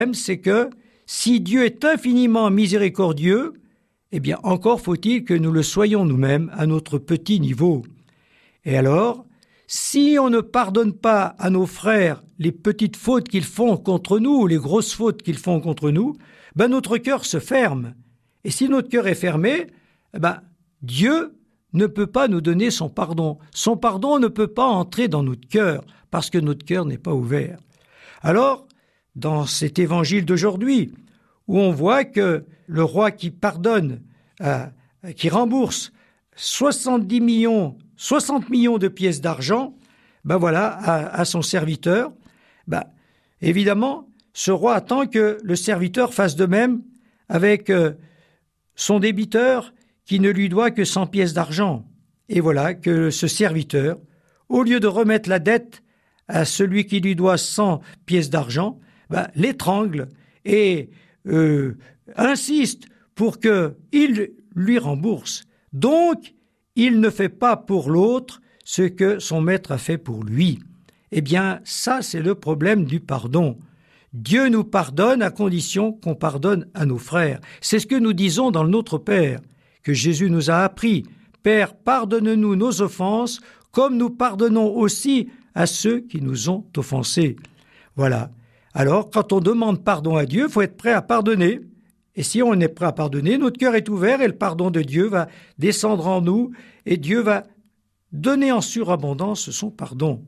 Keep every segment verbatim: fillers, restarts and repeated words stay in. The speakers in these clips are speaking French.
C'est que si Dieu est infiniment miséricordieux, eh bien encore faut-il que nous le soyons nous-mêmes à notre petit niveau. Et alors, si on ne pardonne pas à nos frères les petites fautes qu'ils font contre nous, ou les grosses fautes qu'ils font contre nous, ben notre cœur se ferme. Et si notre cœur est fermé, ben Dieu ne peut pas nous donner son pardon. Son pardon ne peut pas entrer dans notre cœur, parce que notre cœur n'est pas ouvert. Alors, dans cet évangile d'aujourd'hui, où on voit que le roi qui pardonne, euh, qui rembourse soixante-dix millions, soixante millions de pièces d'argent, ben voilà, à, à son serviteur, ben, évidemment, ce roi attend que le serviteur fasse de même avec euh, son débiteur qui ne lui doit que cent pièces d'argent. Et voilà que ce serviteur, au lieu de remettre la dette à celui qui lui doit cent pièces d'argent, ben, l'étrangle et euh, insiste pour qu'il lui rembourse. Donc, il ne fait pas pour l'autre ce que son maître a fait pour lui. Eh bien, ça, c'est le problème du pardon. Dieu nous pardonne à condition qu'on pardonne à nos frères. C'est ce que nous disons dans le Notre Père, que Jésus nous a appris. Père, pardonne-nous nos offenses, comme nous pardonnons aussi à ceux qui nous ont offensés. Voilà. Alors, quand on demande pardon à Dieu, il faut être prêt à pardonner. Et si on est prêt à pardonner, notre cœur est ouvert et le pardon de Dieu va descendre en nous et Dieu va donner en surabondance son pardon.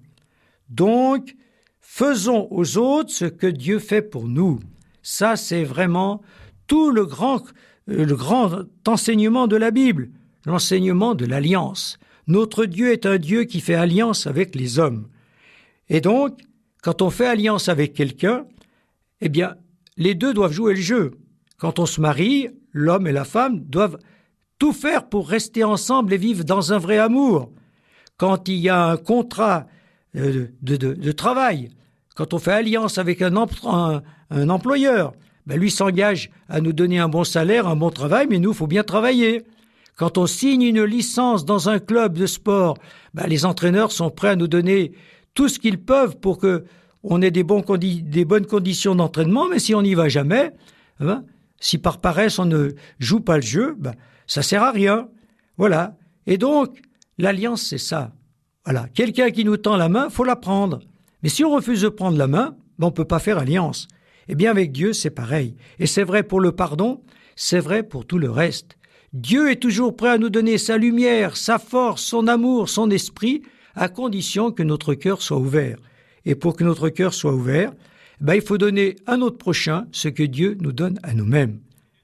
Donc, faisons aux autres ce que Dieu fait pour nous. Ça, c'est vraiment tout le grand, le grand enseignement de la Bible, l'enseignement de l'alliance. Notre Dieu est un Dieu qui fait alliance avec les hommes. Et donc, quand on fait alliance avec quelqu'un, eh bien, les deux doivent jouer le jeu. Quand on se marie, l'homme et la femme doivent tout faire pour rester ensemble et vivre dans un vrai amour. Quand il y a un contrat de, de, de, de travail, quand on fait alliance avec un, un, un employeur, ben lui s'engage à nous donner un bon salaire, un bon travail, mais nous, il faut bien travailler. Quand on signe une licence dans un club de sport, ben les entraîneurs sont prêts à nous donner tout ce qu'ils peuvent pour qu'on ait des, bons condi- des bonnes conditions d'entraînement, mais si on n'y va jamais, ben, si par paresse on ne joue pas le jeu, ben, ça sert à rien. Voilà. Et donc, l'alliance, c'est ça. Voilà. Quelqu'un qui nous tend la main, faut la prendre. Mais si on refuse de prendre la main, ben, on ne peut pas faire alliance. Eh bien, avec Dieu, c'est pareil. Et c'est vrai pour le pardon, c'est vrai pour tout le reste. Dieu est toujours prêt à nous donner sa lumière, sa force, son amour, son esprit, à condition que notre cœur soit ouvert. Et pour que notre cœur soit ouvert, ben, il faut donner à notre prochain ce que Dieu nous donne à nous-mêmes.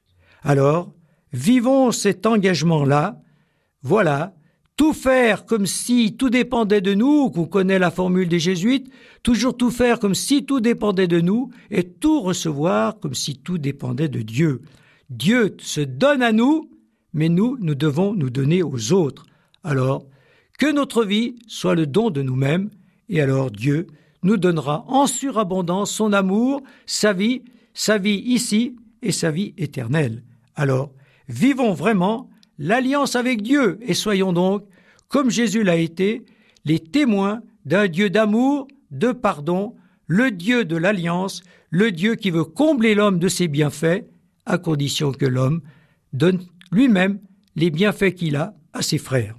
Alors, vivons cet engagement-là, voilà, tout faire comme si tout dépendait de nous, qu'on connaît la formule des jésuites, toujours tout faire comme si tout dépendait de nous, et tout recevoir comme si tout dépendait de Dieu. Dieu se donne à nous, mais nous, nous devons nous donner aux autres. Alors, que notre vie soit le don de nous-mêmes, et alors Dieu nous donnera en surabondance son amour, sa vie, sa vie ici et sa vie éternelle. Alors, vivons vraiment l'alliance avec Dieu et soyons donc, comme Jésus l'a été, les témoins d'un Dieu d'amour, de pardon, le Dieu de l'alliance, le Dieu qui veut combler l'homme de ses bienfaits, à condition que l'homme donne lui-même les bienfaits qu'il a à ses frères.